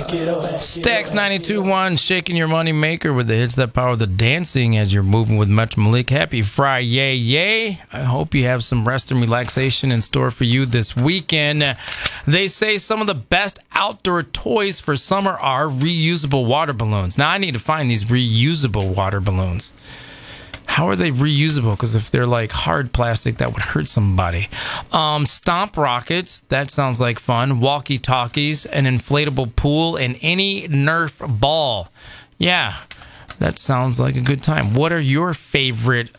Stax 92.1, shaking your money maker with the hits that power the dancing as you're moving with Metro Malik. Happy Friday, yay! I hope you have some rest and relaxation in store for you this weekend. They say some of the best outdoor toys for summer are reusable water balloons. Now, I need to find these reusable water balloons. How are they reusable? Because if they're like hard plastic, that would hurt somebody. Stomp rockets, that sounds like fun. Walkie-talkies, an inflatable pool, and any Nerf ball. Yeah, that sounds like a good time. What are your favorite